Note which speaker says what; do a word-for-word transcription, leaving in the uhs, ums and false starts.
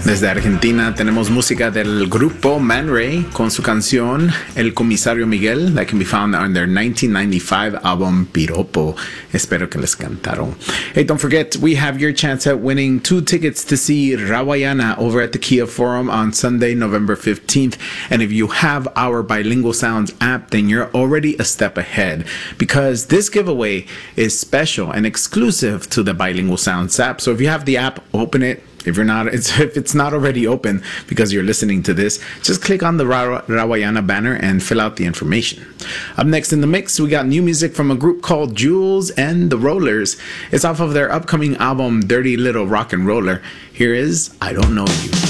Speaker 1: Desde Argentina tenemos música del grupo Man Ray con su canción El Comisario Miguel, that can be found on their nineteen ninety-five album Piropo. Espero que les cantaron. Hey, don't forget, we have your chance at winning two tickets to see Rawayana over at the Kia Forum on Sunday, November fifteenth. And if you have our Bilingual Sounds app, then you're already a step ahead, because this giveaway is special and exclusive to the Bilingual Sounds app. So if you have the app, open it. If you're not, it's, if it's not already open because you're listening to this, just click on the Ra- Rawayana banner and fill out the information. Up next in the mix, we got new music from a group called Jules and the Rollers. It's off of their upcoming album, Dirty Little Rock and Roller. Here is I Don't Know You.